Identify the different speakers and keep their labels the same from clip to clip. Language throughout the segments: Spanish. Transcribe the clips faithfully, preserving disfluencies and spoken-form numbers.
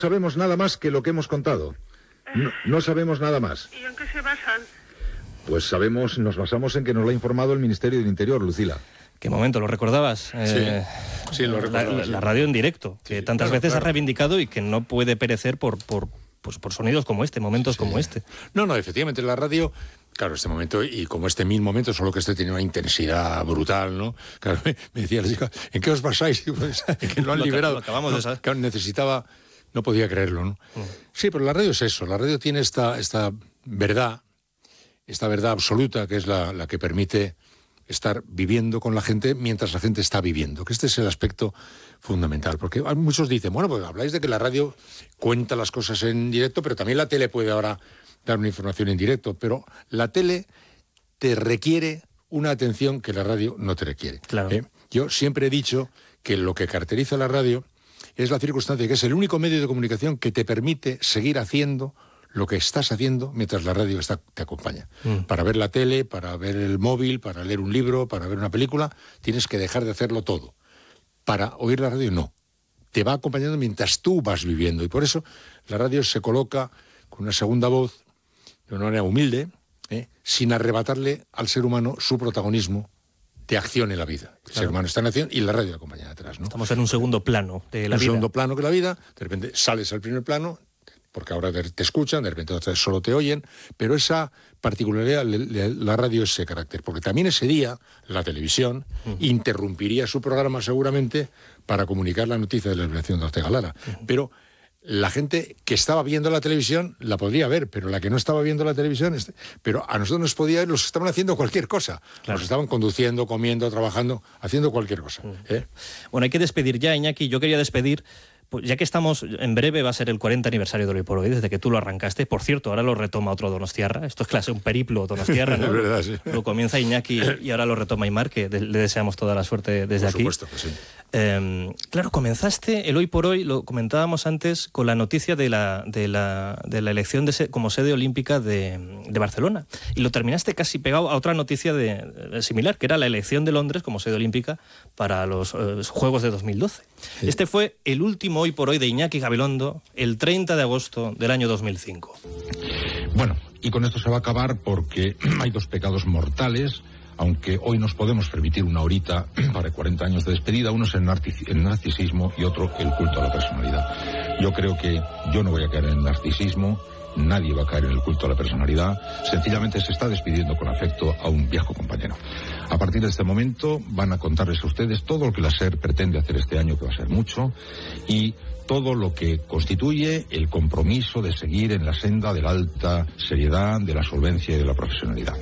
Speaker 1: sabemos nada más que lo que hemos contado. No, no sabemos nada más.
Speaker 2: ¿Y en qué se basan?
Speaker 1: Pues sabemos, nos basamos en que nos lo ha informado el Ministerio del Interior, Lucila.
Speaker 3: ¿Qué momento? ¿Lo recordabas? Eh,
Speaker 4: sí, sí, lo recordaba.
Speaker 3: La,
Speaker 4: sí.
Speaker 3: la radio en directo, que
Speaker 4: Sí,
Speaker 3: tantas
Speaker 4: claro,
Speaker 3: veces
Speaker 4: claro.
Speaker 3: ha reivindicado y que no puede perecer por, por, pues por sonidos como este, momentos
Speaker 4: Sí.
Speaker 3: como este.
Speaker 4: No, no, efectivamente, la radio, claro, este momento, y como este mil momentos, solo que este tiene una intensidad brutal, ¿no? Claro, me, me decía la chica, ¿en qué os basáis? Pues, en que lo han
Speaker 3: Lo,
Speaker 4: liberado.
Speaker 3: lo acabamos
Speaker 4: no,
Speaker 3: de saber.
Speaker 4: Claro, necesitaba, no podía creerlo, ¿no?
Speaker 3: Mm.
Speaker 4: Sí, pero la radio es eso, la radio tiene esta, esta verdad, esta verdad absoluta, que es la, la que permite estar viviendo con la gente mientras la gente está viviendo, que este es el aspecto fundamental, porque muchos dicen, bueno, pues habláis de que la radio cuenta las cosas en directo, pero también la tele puede ahora dar una información en directo, pero la tele te requiere una atención que la radio no te requiere.
Speaker 3: Claro.
Speaker 4: ¿eh? Yo siempre he dicho que lo que caracteriza a la radio es la circunstancia que es el único medio de comunicación que te permite seguir haciendo lo que estás haciendo mientras la radio está, te acompaña. Mm. Para ver la tele, para ver el móvil, para leer un libro, para ver una película, tienes que dejar de hacerlo todo. Para oír la radio, no. Te va acompañando mientras tú vas viviendo. Y por eso la radio se coloca con una segunda voz, de una manera humilde, ¿eh? sin arrebatarle al ser humano su protagonismo de acción en la vida. El claro. ser humano está en acción y la radio acompaña detrás, ¿no?
Speaker 3: Estamos en un segundo plano de la
Speaker 4: un
Speaker 3: vida.
Speaker 4: Un segundo plano que la vida, de repente sales al primer plano, porque ahora te escuchan, de repente otra vez solo te oyen, pero esa particularidad, le, le, la radio es ese carácter, porque también ese día la televisión uh-huh. interrumpiría su programa seguramente para comunicar la noticia de la liberación de Ortega Lara, uh-huh. pero la gente que estaba viendo la televisión la podría ver, pero la que no estaba viendo la televisión, este, pero a nosotros nos podía ver, los estaban haciendo cualquier cosa, claro. nos estaban conduciendo, comiendo, trabajando, haciendo cualquier cosa. Uh-huh. ¿eh?
Speaker 3: Bueno, hay que despedir ya, Iñaki, yo quería despedir. Pues ya que estamos, en breve va a ser el cuarenta aniversario de Hoy por Hoy, desde que tú lo arrancaste. Por cierto, ahora lo retoma otro Donostiarra. Esto es clase, un periplo Donostiarra, ¿no?
Speaker 4: Es verdad, sí.
Speaker 3: Lo comienza Iñaki y ahora lo retoma Aimar, que de, le deseamos toda la suerte desde
Speaker 4: Por
Speaker 3: aquí.
Speaker 4: Por supuesto que sí.
Speaker 3: Eh, claro, comenzaste el Hoy por Hoy, lo comentábamos antes, con la noticia de la, de la, de la elección de se, como sede olímpica de, de Barcelona. Y lo terminaste casi pegado a otra noticia de, de similar, que era la elección de Londres como sede olímpica para los eh, Juegos de dos mil doce. Sí. Este fue el último Hoy por Hoy de Iñaki Gabilondo, el treinta de agosto del año dos mil cinco.
Speaker 5: Bueno, y con esto se va a acabar porque hay dos pecados mortales, aunque hoy nos podemos permitir una horita para cuarenta años de despedida. Uno es el, narcis- el narcisismo y otro el culto a la personalidad. Yo creo que yo no voy a caer en el narcisismo, nadie va a caer en el culto a la personalidad, sencillamente se está despidiendo con afecto a un viejo compañero. A partir de este momento van a contarles a ustedes todo lo que la SER pretende hacer este año, que va a ser mucho, y todo lo que constituye el compromiso de seguir en la senda de la alta seriedad, de la solvencia y de la profesionalidad.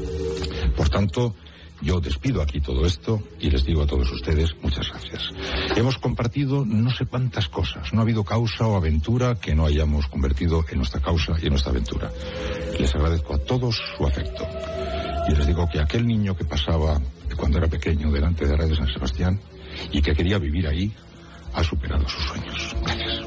Speaker 5: Por tanto, yo despido aquí todo esto y les digo a todos ustedes muchas gracias. Hemos compartido no sé cuántas cosas, no ha habido causa o aventura que no hayamos convertido en nuestra causa y en nuestra aventura. Les agradezco a todos su afecto y les digo que aquel niño que pasaba cuando era pequeño delante de Radio San Sebastián y que quería vivir ahí, ha superado sus sueños. Gracias.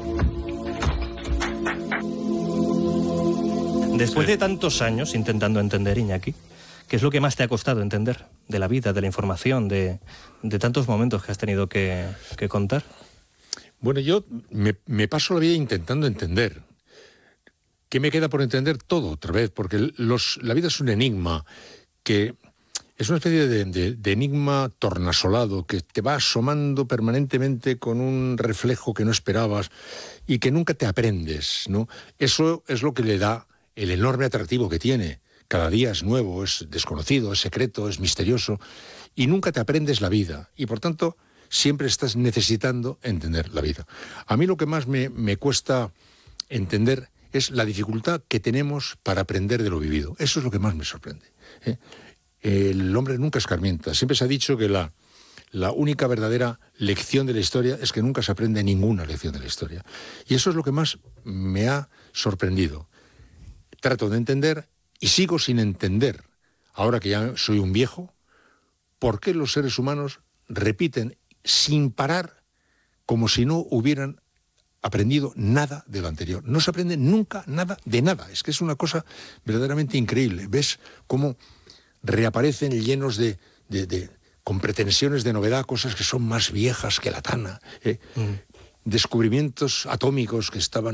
Speaker 3: Después de tantos años intentando entender, Iñaki, ¿qué es lo que más te ha costado entender de la vida, de la información, de, de tantos momentos que has tenido que, que contar?
Speaker 4: Bueno, yo me, me paso la vida intentando entender. ¿Qué me queda por entender? Todo, otra vez, porque los, la vida es un enigma que es una especie de, de, de enigma tornasolado que te va asomando permanentemente con un reflejo que no esperabas y que nunca te aprendes, ¿no? Eso es lo que le da el enorme atractivo que tiene. Cada día es nuevo, es desconocido, es secreto, es misterioso y nunca te aprendes la vida y por tanto siempre estás necesitando entender la vida. A mí lo que más me, me cuesta entender es la dificultad que tenemos para aprender de lo vivido. Eso es lo que más me sorprende, ¿eh? El hombre nunca escarmienta. Siempre se ha dicho que la, la única verdadera lección de la historia es que nunca se aprende ninguna lección de la historia. Y eso es lo que más me ha sorprendido. Trato de entender y sigo sin entender, ahora que ya soy un viejo, por qué los seres humanos repiten sin parar como si no hubieran aprendido nada de lo anterior. No se aprende nunca nada de nada. Es que es una cosa verdaderamente increíble. Ves cómo reaparecen llenos de, de, de con pretensiones de novedad, cosas que son más viejas que la tana. ¿eh? Mm. descubrimientos atómicos que estaban